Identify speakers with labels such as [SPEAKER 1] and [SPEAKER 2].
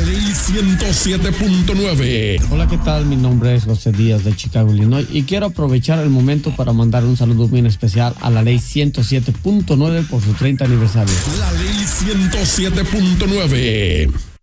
[SPEAKER 1] Ley 107.9.
[SPEAKER 2] Hola, ¿qué tal? Mi nombre es José Díaz de Chicago, Illinois, y quiero aprovechar el momento para mandar un saludo muy especial a la Ley 107.9 por su 30 aniversario.
[SPEAKER 1] La Ley 107.9.